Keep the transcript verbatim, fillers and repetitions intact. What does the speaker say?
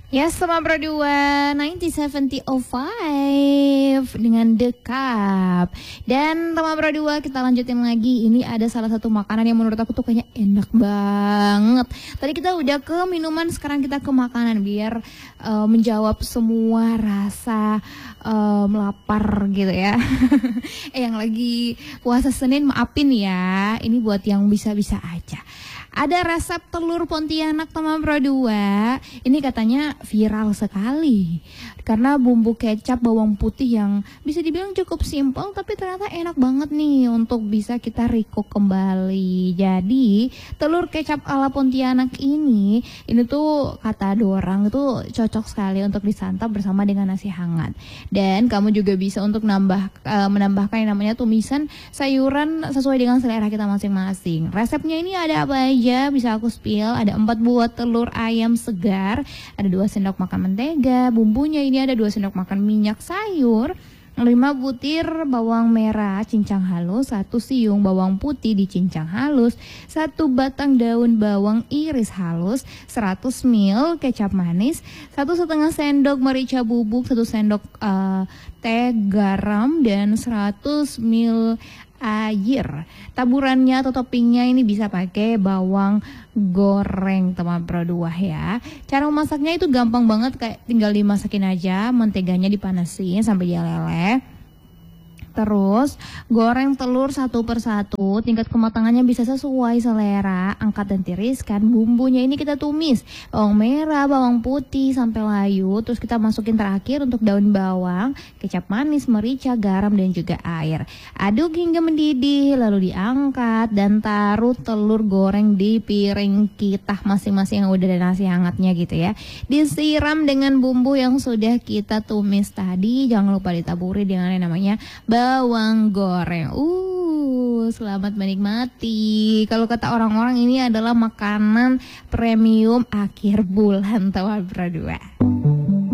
Yes, sama Pro dua sembilan tujuh nol lima dengan The Cup. Dan sama Pro dua kita lanjutin lagi. Ini ada salah satu makanan yang menurut aku tuh kayaknya enak banget. Tadi kita udah ke minuman, sekarang kita ke makanan biar uh, menjawab semua rasa um, lapar gitu ya. eh yang lagi puasa Senin maafin ya. Ini buat yang bisa-bisa aja. Ada resep telur Pontianak teman Pro dua. Ini katanya viral sekali karena bumbu kecap bawang putih yang bisa dibilang cukup simpel tapi ternyata enak banget nih untuk bisa kita recook kembali. Jadi telur kecap ala Pontianak ini ini tuh kata ada orang itu cocok sekali untuk disantap bersama dengan nasi hangat. Dan kamu juga bisa untuk nambah uh, menambahkan yang namanya tumisan sayuran sesuai dengan selera kita masing-masing. Resepnya ini ada apa aja? Ya, bisa aku spill. Ada empat buah telur ayam segar, ada dua sendok makan mentega, bumbunya ini ada dua sendok makan minyak sayur, lima butir bawang merah cincang halus, satu siung bawang putih dicincang halus, satu batang daun bawang iris halus, seratus mililiter kecap manis, satu setengah sendok merica bubuk, satu sendok uh, teh garam, dan seratus mililiter air. Taburannya atau toppingnya ini bisa pakai bawang goreng teman Pro dua ya. Cara memasaknya itu gampang banget, kayak tinggal dimasakin aja, menteganya dipanasin sampai dia leleh. Terus goreng telur satu persatu, tingkat kematangannya bisa sesuai selera, angkat dan tiriskan. Bumbunya ini kita tumis, bawang merah, bawang putih sampai layu. Terus kita masukin terakhir untuk daun bawang, kecap manis, merica, garam dan juga air. Aduk hingga mendidih, lalu diangkat dan taruh telur goreng di piring kita masing-masing yang udah ada nasi hangatnya gitu ya. Disiram dengan bumbu yang sudah kita tumis tadi. Jangan lupa ditaburi dengan yang namanya bawang goreng. Uh, selamat menikmati. Kalau kata orang-orang ini adalah makanan premium akhir bulan teman Pro dua.